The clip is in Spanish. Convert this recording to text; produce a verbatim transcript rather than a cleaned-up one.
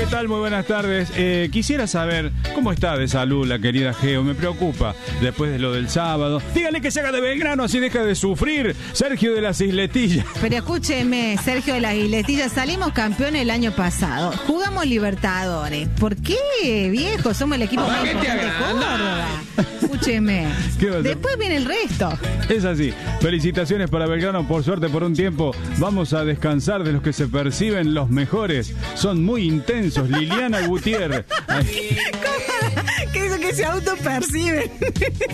¿Qué tal? Muy buenas tardes. Eh, quisiera saber cómo está de salud la querida Geo. Me preocupa después de lo del sábado. Dígale que se haga de Belgrano, así deja de sufrir. Sergio de las Isletillas. Pero escúcheme, Sergio de las Isletillas, salimos campeones el año pasado. Jugamos Libertadores. ¿Por qué, viejo? Somos el equipo más importante de Córdoba. Escúcheme. Después viene el resto. Es así. Felicitaciones para Belgrano. Por suerte, por un tiempo vamos a descansar de los que se perciben los mejores. Son muy intensos. Liliana Gutiérrez. ¿Cómo? ¿Qué es eso que se autoperciben?